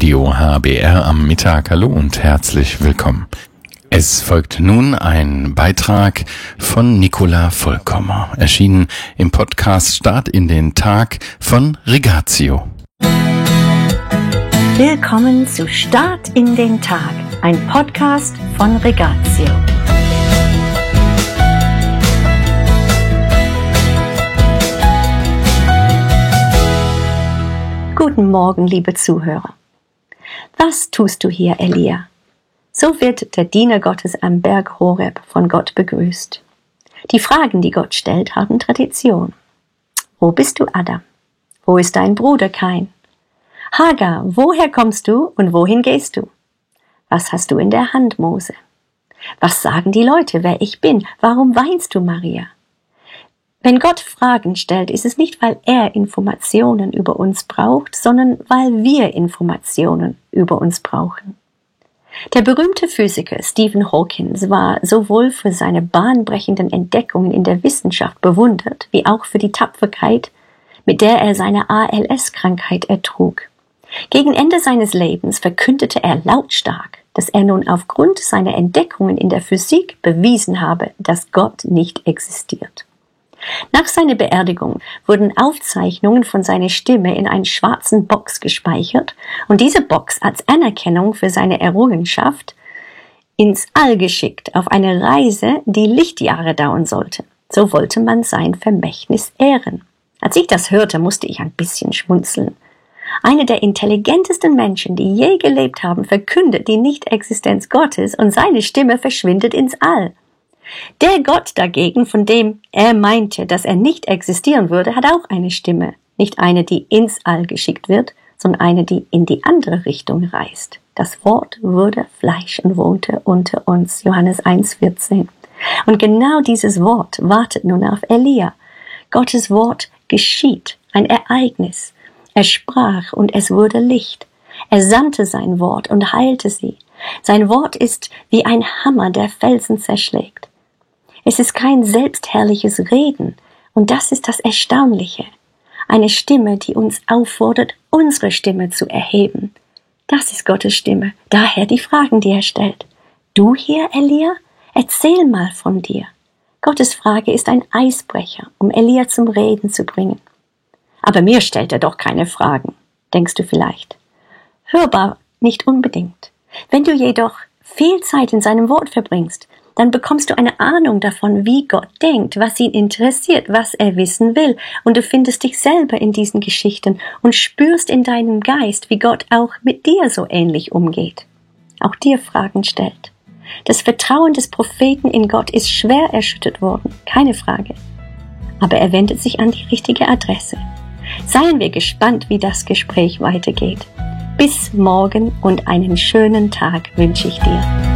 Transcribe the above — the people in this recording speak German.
Radio HBR am Mittag. Hallo und herzlich willkommen. Es folgt nun ein Beitrag von Nicola Vollkommer, erschienen im Podcast Start in den Tag von Regatio. Willkommen zu Start in den Tag, ein Podcast von Regatio. Guten Morgen, liebe Zuhörer. Was tust du hier, Elia? So wird der Diener Gottes am Berg Horeb von Gott begrüßt. Die Fragen, die Gott stellt, haben Tradition. Wo bist du, Adam? Wo ist dein Bruder Kain? Hagar, woher kommst du und wohin gehst du? Was hast du in der Hand, Mose? Was sagen die Leute, wer ich bin? Warum weinst du, Maria? Wenn Gott Fragen stellt, ist es nicht, weil er Informationen über uns braucht, sondern weil wir Informationen über uns brauchen. Der berühmte Physiker Stephen Hawking war sowohl für seine bahnbrechenden Entdeckungen in der Wissenschaft bewundert, wie auch für die Tapferkeit, mit der er seine ALS-Krankheit ertrug. Gegen Ende seines Lebens verkündete er lautstark, dass er nun aufgrund seiner Entdeckungen in der Physik bewiesen habe, dass Gott nicht existiert. Nach seiner Beerdigung wurden Aufzeichnungen von seiner Stimme in einen schwarzen Box gespeichert und diese Box als Anerkennung für seine Errungenschaft ins All geschickt auf eine Reise, die Lichtjahre dauern sollte. So wollte man sein Vermächtnis ehren. Als ich das hörte, musste ich ein bisschen schmunzeln. Einer der intelligentesten Menschen, die je gelebt haben, verkündet die Nichtexistenz Gottes und seine Stimme verschwindet ins All. Der Gott dagegen, von dem er meinte, dass er nicht existieren würde, hat auch eine Stimme. Nicht eine, die ins All geschickt wird, sondern eine, die in die andere Richtung reist. Das Wort wurde Fleisch und wohnte unter uns. Johannes 1,14. Und genau dieses Wort wartet nun auf Elia. Gottes Wort geschieht, ein Ereignis. Er sprach und es wurde Licht. Er sandte sein Wort und heilte sie. Sein Wort ist wie ein Hammer, der Felsen zerschlägt. Es ist kein selbstherrliches Reden, und das ist das Erstaunliche. Eine Stimme, die uns auffordert, unsere Stimme zu erheben. Das ist Gottes Stimme, daher die Fragen, die er stellt. Du hier, Elia? Erzähl mal von dir. Gottes Frage ist ein Eisbrecher, um Elia zum Reden zu bringen. Aber mir stellt er doch keine Fragen, denkst du vielleicht. Hörbar nicht unbedingt. Wenn du jedoch viel Zeit in seinem Wort verbringst, dann bekommst du eine Ahnung davon, wie Gott denkt, was ihn interessiert, was er wissen will. Und du findest dich selber in diesen Geschichten und spürst in deinem Geist, wie Gott auch mit dir so ähnlich umgeht. Auch dir Fragen stellt. Das Vertrauen des Propheten in Gott ist schwer erschüttert worden, keine Frage. Aber er wendet sich an die richtige Adresse. Seien wir gespannt, wie das Gespräch weitergeht. Bis morgen und einen schönen Tag wünsche ich dir.